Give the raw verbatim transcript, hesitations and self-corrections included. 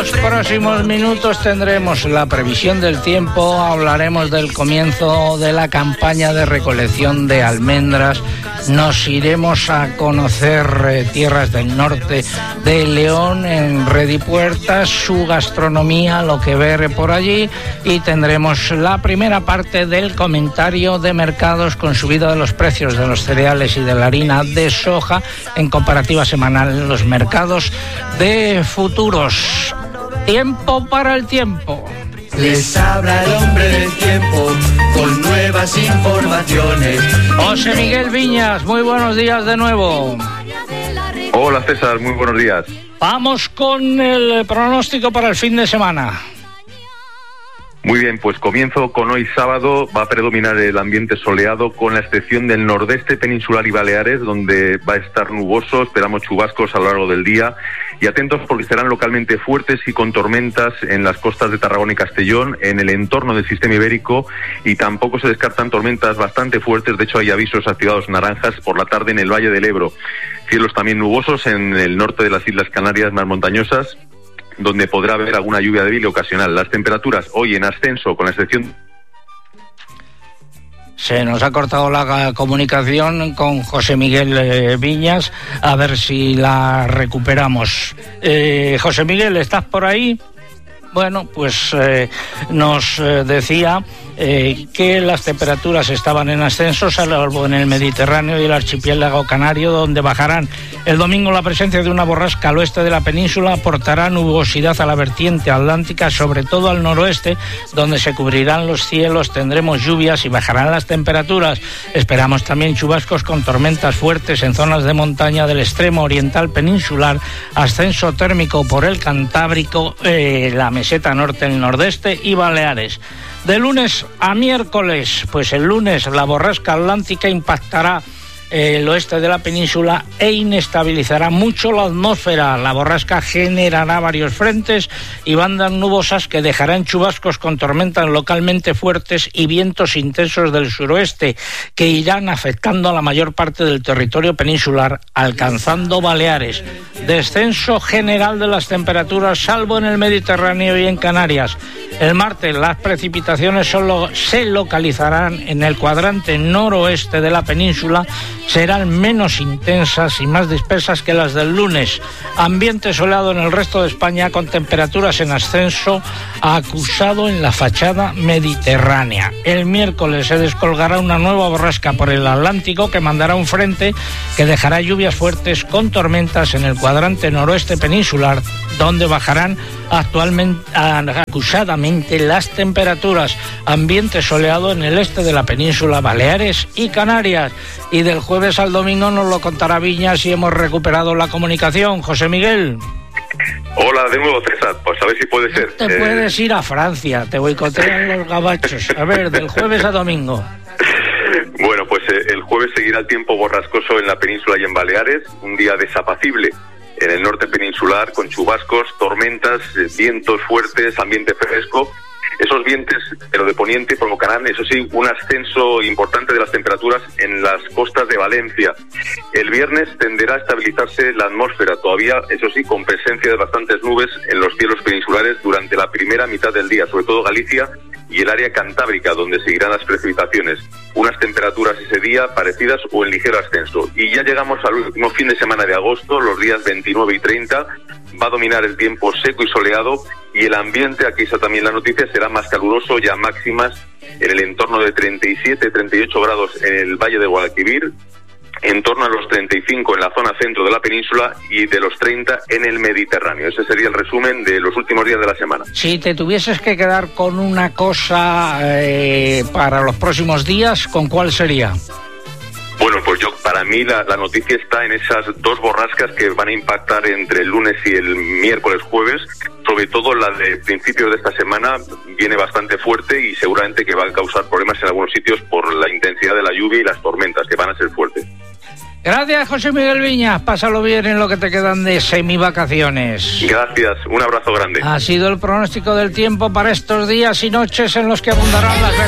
los próximos minutos tendremos la previsión del tiempo, hablaremos del comienzo de la campaña de recolección de almendras, nos iremos a conocer eh, tierras del norte de León en Redipuertas, su gastronomía, lo que ver por allí, y tendremos la primera parte del comentario de mercados con subida de los precios de los cereales y de la harina de soja en comparativa semanal en los mercados de futuros. Tiempo para el tiempo. Les habla el hombre del tiempo con nuevas informaciones. José Miguel Viñas, muy buenos días de nuevo. Hola César, muy buenos días. Vamos con el pronóstico para el fin de semana. Muy bien, pues comienzo con hoy sábado. Va a predominar el ambiente soleado con la excepción del nordeste peninsular y Baleares, donde va a estar nuboso. Esperamos chubascos a lo largo del día. Y atentos porque serán localmente fuertes y con tormentas en las costas de Tarragona y Castellón, en el entorno del sistema ibérico, y tampoco se descartan tormentas bastante fuertes. De hecho, hay avisos activados naranjas por la tarde en el Valle del Ebro. Cielos también nubosos en el norte de las Islas Canarias más montañosas, donde podrá haber alguna lluvia débil ocasional. Las temperaturas hoy en ascenso, con la excepción... Se nos ha cortado la comunicación con José Miguel eh, Viñas, a ver si la recuperamos. Eh, José Miguel, ¿estás por ahí? Bueno, pues eh, nos eh, decía eh, que las temperaturas estaban en ascenso, salvo en el Mediterráneo y el archipiélago canario, donde bajarán. El domingo la presencia de una borrasca al oeste de la península aportará nubosidad a la vertiente atlántica, sobre todo al noroeste, donde se cubrirán los cielos, tendremos lluvias y bajarán las temperaturas. Esperamos también chubascos con tormentas fuertes en zonas de montaña del extremo oriental peninsular, ascenso térmico por el Cantábrico, eh, la meseta norte, el nordeste y Baleares. De lunes a miércoles, pues el lunes la borrasca atlántica impactará el oeste de la península e inestabilizará mucho la atmósfera. La borrasca generará varios frentes y bandas nubosas que dejarán chubascos con tormentas localmente fuertes y vientos intensos del suroeste que irán afectando a la mayor parte del territorio peninsular, alcanzando Baleares. Descenso general de las temperaturas, salvo en el Mediterráneo y en Canarias. El martes las precipitaciones solo se localizarán en el cuadrante noroeste de la península, serán menos intensas y más dispersas que las del lunes. Ambiente soleado en el resto de España con temperaturas en ascenso, acusado en la fachada mediterránea. El miércoles se descolgará una nueva borrasca por el Atlántico que mandará un frente que dejará lluvias fuertes con tormentas en el cuadrante noroeste peninsular, donde bajarán actualmente acusadamente las temperaturas. Ambiente soleado en el este de la península, Baleares y Canarias. Y del jueves al domingo nos lo contará Viñas si hemos recuperado la comunicación. José Miguel. Hola de nuevo, César. Pues a ver si puede ser. Te eh... puedes ir a Francia, te boicotean los gabachos. A ver, del jueves a domingo. Bueno, pues eh, el jueves seguirá el tiempo borrascoso en la península y en Baleares, un día desapacible en el norte peninsular, con chubascos, tormentas, vientos fuertes, ambiente fresco. Esos vientos, pero de poniente, provocarán, eso sí, un ascenso importante de las temperaturas en las costas de Valencia. El viernes tenderá a estabilizarse la atmósfera, todavía, eso sí, con presencia de bastantes nubes en los cielos peninsulares durante la primera mitad del día, sobre todo Galicia y el área cantábrica, donde seguirán las precipitaciones. Unas temperaturas ese día parecidas o en ligero ascenso. Y ya llegamos al último fin de semana de agosto, los días veintinueve y treinta. Va a dominar el tiempo seco y soleado, y el ambiente, aquí está también la noticia, será más caluroso, ya máximas en el entorno de treinta y siete, treinta y ocho grados en el Valle de Guadalquivir, en torno a los treinta y cinco en la zona centro de la península y de los treinta en el Mediterráneo. Ese sería el resumen de los últimos días de la semana. Si te tuvieses que quedar con una cosa eh, para los próximos días, ¿con cuál sería? Bueno, pues yo, para mí la, la noticia está en esas dos borrascas que van a impactar entre el lunes y el miércoles jueves. Sobre todo la de principios de esta semana viene bastante fuerte y seguramente que va a causar problemas en algunos sitios por la intensidad de la lluvia y las tormentas, que van a ser fuertes. Gracias, José Miguel Viñas. Pásalo bien en lo que te quedan de semivacaciones. Gracias, un abrazo grande. Ha sido el pronóstico del tiempo para estos días y noches en los que abundarán las verdes.